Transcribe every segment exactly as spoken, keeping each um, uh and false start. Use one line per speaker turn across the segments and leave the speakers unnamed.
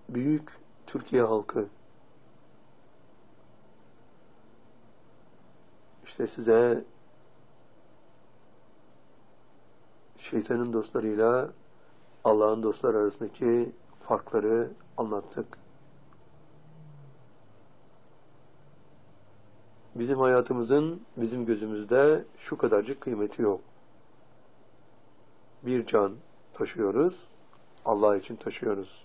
büyük Türkiye halkı, işte size şeytanın dostlarıyla Allah'ın dostları arasındaki farkları anlattık. Bizim hayatımızın bizim gözümüzde şu kadarcık kıymeti yok. Bir can taşıyoruz, Allah için taşıyoruz.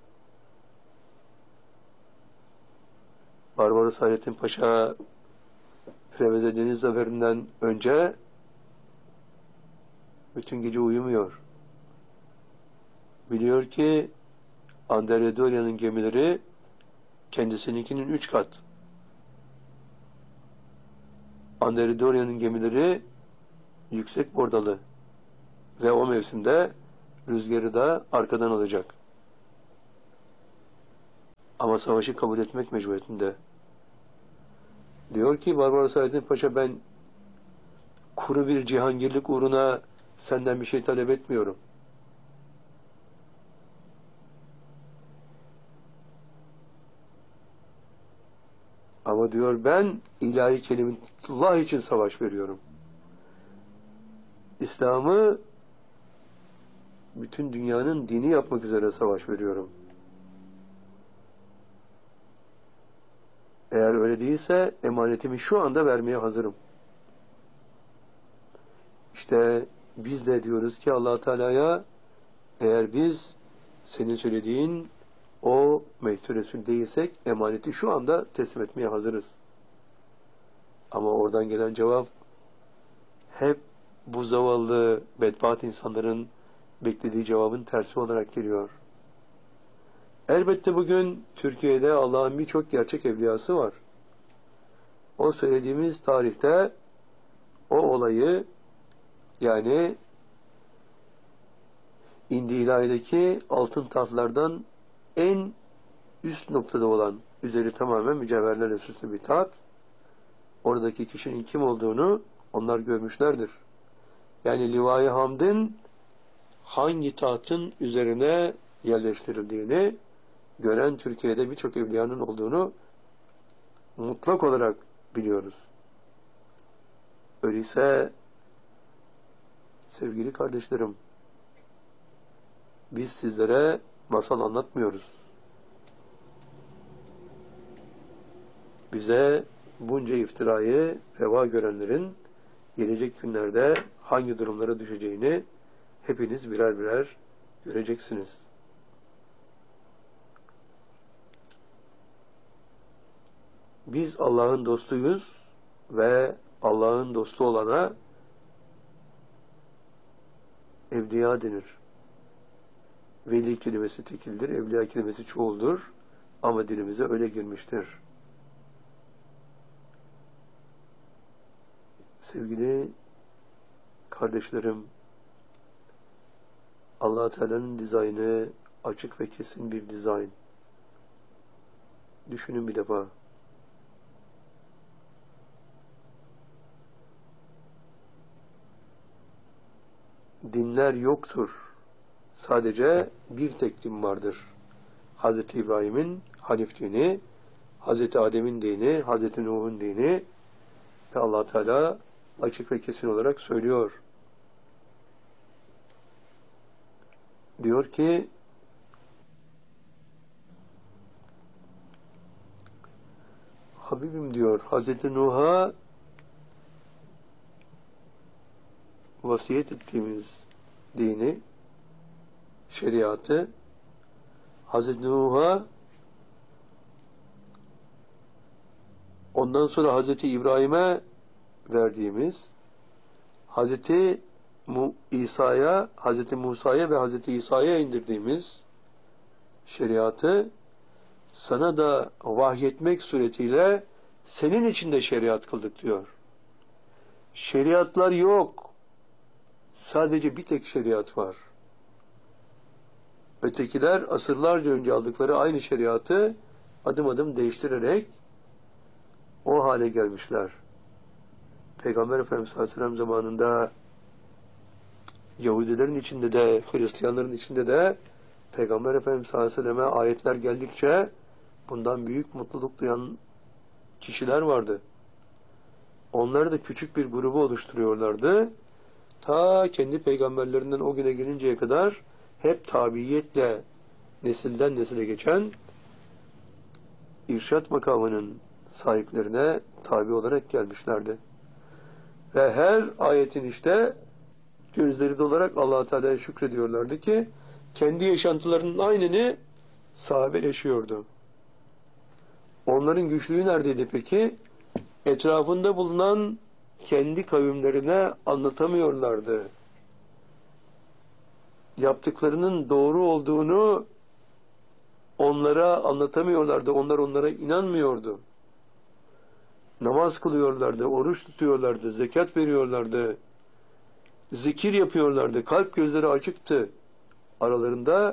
Barbaros Hayrettin Paşa Preveze Deniz Zaferi'nden önce bütün gece uyumuyor. Biliyor ki Andreadorya'nın gemileri kendisininkinin üç kat. Andreadorya'nın gemileri yüksek bordalı ve o mevsimde rüzgarı da arkadan alacak. Ama savaşı kabul etmek mecburiyetinde. Diyor ki Barbaros Hayrettin Paşa, ben kuru bir cihangirlik uğruna senden bir şey talep etmiyorum. Ama diyor ben ilahi kelimetullah için savaş veriyorum. İslam'ı bütün dünyanın dini yapmak üzere savaş veriyorum. Eğer öyle değilse emanetimi şu anda vermeye hazırım. İşte biz de diyoruz ki Allah Teala'ya, eğer biz senin söylediğin o Mehdi Resul değilsek emaneti şu anda teslim etmeye hazırız. Ama oradan gelen cevap hep bu zavallı bedbaht insanların beklediği cevabın tersi olarak geliyor. Elbette bugün Türkiye'de Allah'ın birçok gerçek evliyası var. O söylediğimiz tarihte o olayı, yani İndi İlahi'deki altın tahtlardan en üst noktada olan, üzeri tamamen mücevherlerle süslü bir taht, oradaki kişinin kim olduğunu onlar görmüşlerdir. Yani Liva-i Hamd'ın hangi tahtın üzerine yerleştirildiğini gören Türkiye'de birçok evliyanın olduğunu mutlak olarak biliyoruz. Öyleyse sevgili kardeşlerim, biz sizlere masal anlatmıyoruz. Bize bunca iftirayı reva görenlerin gelecek günlerde hangi durumlara düşeceğini hepiniz birer birer göreceksiniz. Biz Allah'ın dostuyuz ve Allah'ın dostu olana evliya denir. Veli kelimesi tekildir, evliya kelimesi çoğuldur ama dilimize öyle girmiştir. Sevgili kardeşlerim, Allah Teala'nın dizaynı açık ve kesin bir dizayn. Düşünün bir defa. Dinler yoktur. Sadece bir tek din vardır. Hazreti İbrahim'in Hanif dini, Hazreti Adem'in dini, Hazreti Nuh'un dini ve Allah Teala açık ve kesin olarak söylüyor. Diyor ki Habibim diyor, Hazreti Nuh'a vasiyet ettiğimiz dini, şeriatı Hazreti Nuh'a, ondan sonra Hazreti İbrahim'e verdiğimiz, Hazreti İsa'ya, Hazreti Musa'ya ve Hazreti İsa'ya indirdiğimiz şeriatı sana da vahyetmek suretiyle senin için de şeriat kıldık diyor. Şeriatlar yok. Sadece bir tek şeriat var. Ötekiler asırlarca önce aldıkları aynı şeriatı adım adım değiştirerek o hale gelmişler. Peygamber Efendimiz Aleyhisselam zamanında Yahudilerin içinde de Hristiyanların içinde de Peygamber Efendimiz sallallahu aleyhi ve selleme ayetler geldikçe bundan büyük mutluluk duyan kişiler vardı. Onlar da küçük bir grubu oluşturuyorlardı. Ta kendi peygamberlerinden o güne gelinceye kadar hep tabiiyetle nesilden nesile geçen irşat makamının sahiplerine tabi olarak gelmişlerdi. Ve her ayetin işte gözleri dolarak Allah-u Teala'ya şükrediyorlardı ki kendi yaşantılarının aynını sahabe yaşıyordu. Onların güçlüğü neredeydi peki? Etrafında bulunan kendi kavimlerine anlatamıyorlardı. Yaptıklarının doğru olduğunu onlara anlatamıyorlardı. Onlar onlara inanmıyordu. Namaz kılıyorlardı, oruç tutuyorlardı, zekat veriyorlardı, zikir yapıyorlardı, kalp gözleri açıktı. Aralarında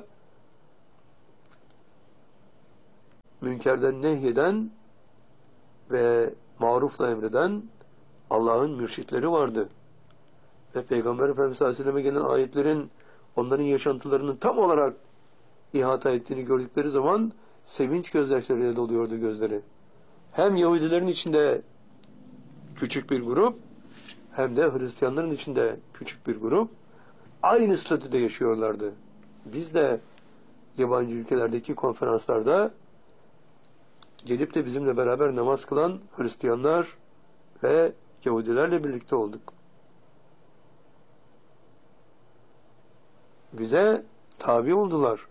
münkerden nehyeden ve marufla emreden Allah'ın mürşitleri vardı. Ve Peygamber Efendimiz sallallahu aleyhi ve selleme gelen ayetlerin onların yaşantılarını tam olarak ihata ettiğini gördükleri zaman sevinç gözyaşlarıyla doluyordu gözleri. Hem Yahudilerin içinde küçük bir grup hem de Hristiyanların içinde küçük bir grup aynı statüde yaşıyorlardı. Biz de yabancı ülkelerdeki konferanslarda gelip de bizimle beraber namaz kılan Hristiyanlar ve Yahudilerle birlikte olduk. Bize tabi oldular.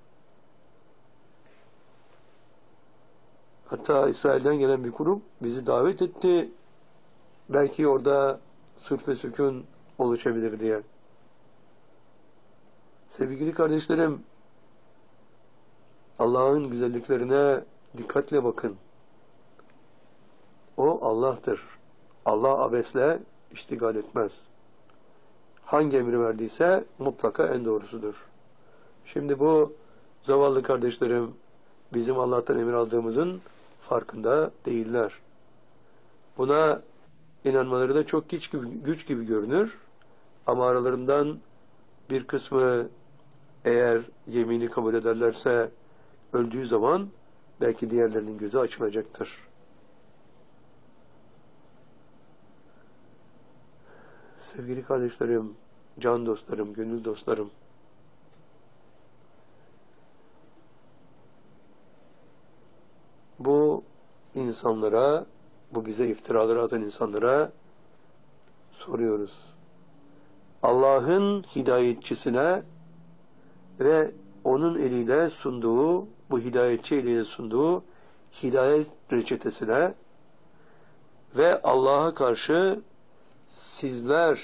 Hatta İsrail'den gelen bir grup bizi davet etti. Belki orada sürf ve sükun oluşabilir diye. Sevgili kardeşlerim, Allah'ın güzelliklerine dikkatle bakın. O Allah'tır. Allah abesle iştigal etmez. Hangi emri verdiyse mutlaka en doğrusudur. Şimdi bu zavallı kardeşlerim bizim Allah'tan emir aldığımızın farkında değiller. Buna inanmaları da çok güç gibi, güç gibi görünür. Ama aralarından bir kısmı eğer yemini kabul ederlerse öldüğü zaman belki diğerlerinin gözü açılacaktır. Sevgili kardeşlerim, can dostlarım, gönül dostlarım, bu insanlara, bu bize iftiraları atan insanlara soruyoruz. Allah'ın hidayetçisine ve onun eliyle sunduğu, bu hidayetçi eliyle sunduğu hidayet reçetesine ve Allah'a karşı sizler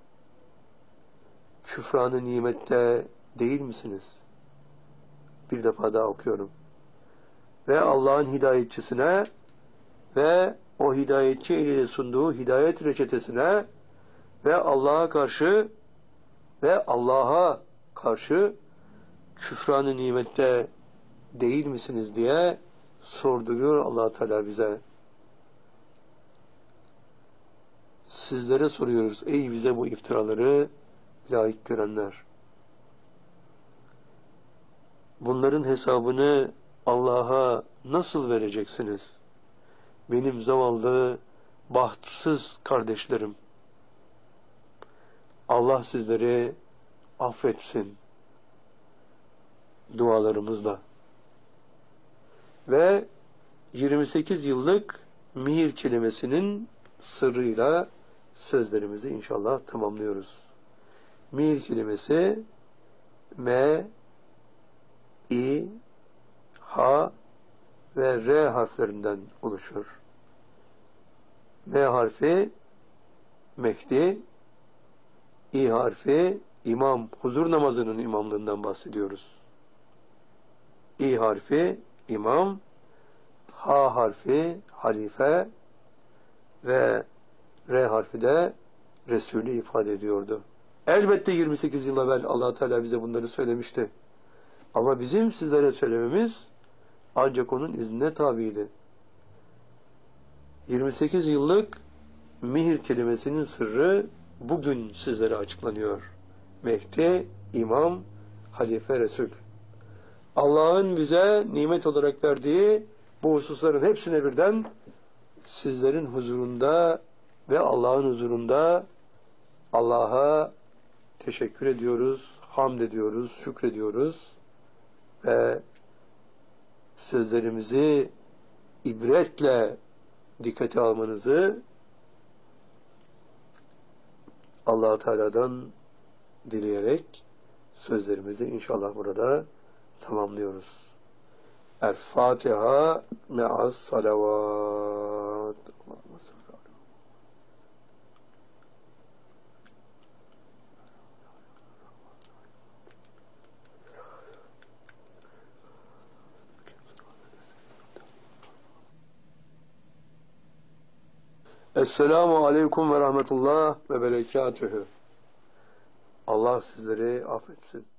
küfranı nimette değil misiniz? Bir defa daha okuyorum. Ve Allah'ın hidayetçisine ve o hidayetçi eliyle sunduğu hidayet reçetesine ve Allah'a karşı ve Allah'a karşı küfranı nimette değil misiniz diye sorduruyor Allah Teala bize. Sizlere soruyoruz ey bize bu iftiraları layık görenler. Bunların hesabını Allah'a nasıl vereceksiniz? Benim zavallı, bahtsız kardeşlerim. Allah sizleri affetsin dualarımızla. Ve yirmi sekiz yıllık mihir kelimesinin sırrıyla sözlerimizi inşallah tamamlıyoruz. Mihir kelimesi M, İ, H ve R harflerinden oluşur. M harfi Mehdi, İ harfi İmam, huzur namazının imamlığından bahsediyoruz. İ harfi İmam, H harfi Halife ve R harfi de Resulü ifade ediyordu. Elbette yirmi sekiz yıl evvel Allah Teala bize bunları söylemişti. Ama bizim sizlere söylememiz ancak onun iznine tabiydi. yirmi sekiz yıllık mihir kelimesinin sırrı bugün sizlere açıklanıyor. Mehdi, İmam, Halife, Resul. Allah'ın bize nimet olarak verdiği bu hususların hepsine birden sizlerin huzurunda ve Allah'ın huzurunda Allah'a teşekkür ediyoruz, hamd ediyoruz, şükrediyoruz ve sözlerimizi ibretle dikkate almanızı Allah Teala'dan dileyerek sözlerimizi inşallah burada tamamlıyoruz. El Fatiha me'as salavat. Allahümme salli ala. Esselamu aleyküm ve rahmetullah ve berekatühü. Allah sizleri affetsin.